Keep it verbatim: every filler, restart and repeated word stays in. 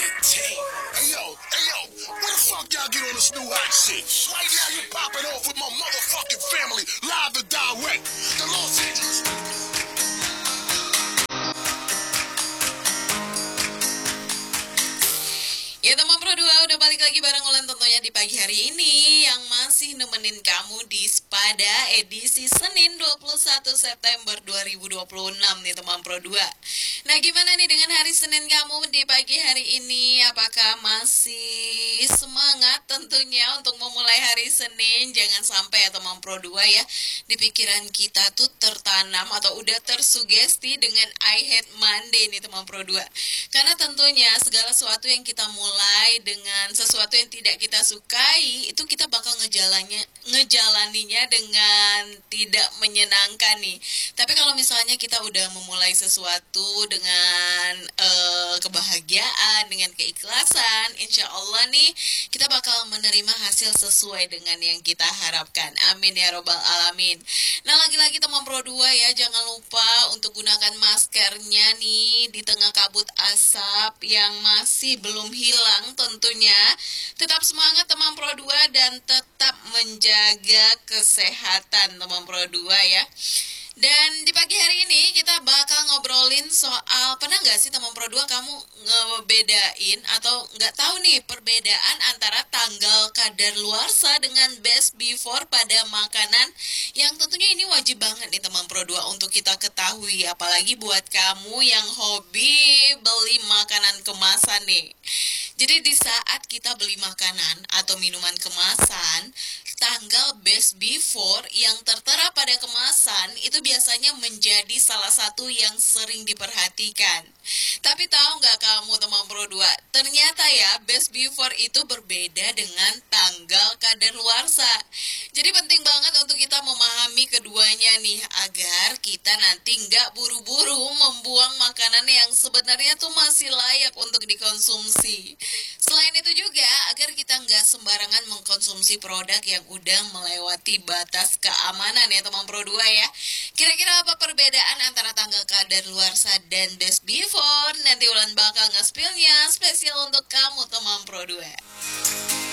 Hey yo, hey yo, where the fuck y'all get on this new hot shit? Right now you popping off with my motherfucking family, live and direct. The Los Angeles. Ya teman Pro dua udah balik lagi bareng Ulan tentunya di pagi hari ini yang masih nemenin kamu di Spada edisi Senin dua puluh satu September dua ribu dua puluh enam nih teman Pro dua. Nah gimana nih dengan hari Senin kamu di pagi hari ini? Apakah masih semangat tentunya untuk memulai hari Senin? Jangan sampai ya teman Pro dua ya, di pikiran kita tuh tertanam atau udah tersugesti dengan I hate Monday nih teman Pro dua. Karena tentunya segala sesuatu yang kita mulai dengan sesuatu yang tidak kita sukai, itu kita bakal ngejalannya ngejalaninya dengan tidak menyenangkan nih. Tapi kalau misalnya kita udah memulai sesuatu dengan uh, kebahagiaan, dengan keikhlasan, insya Allah nih kita bakal menerima hasil sesuai dengan yang kita harapkan. Amin ya robbal alamin. Nah lagi-lagi teman Pro dua ya, jangan lupa untuk gunakan maskernya nih di tengah kabut asap yang masih belum hilang tentunya. Tetap semangat teman Pro dua dan tetap menjaga kesehatan teman Pro dua ya. Dan di pagi hari ini kita bakal ngobrolin soal, pernah nggak sih teman Pro dua kamu ngebedain atau nggak tahu nih perbedaan antara tanggal kadaluarsa dengan best before pada makanan, yang tentunya ini wajib banget nih teman Pro dua untuk kita ketahui, apalagi buat kamu yang hobi beli makanan kemasan nih. Jadi di saat kita beli makanan atau minuman kemasan, tanggal best before yang tertera pada kemasan itu biasanya menjadi salah satu yang sering diperhatikan. Tapi tahu nggak kamu teman Pro dua, ternyata ya best before itu berbeda dengan tanggal kadaluarsa. Jadi penting banget untuk kita memahami keduanya nih, agar kita nanti nggak buru-buru membuang makanan yang sebenarnya tuh masih layak untuk dikonsumsi. Selain itu juga agar kita nggak sembarangan mengkonsumsi produk yang udah melewati batas keamanan ya teman Pro dua ya. Kira-kira apa perbedaan antara tanggal kadaluarsa dan best before? Nanti Ulan bakal nge-spillnya spesial untuk kamu teman Pro dua.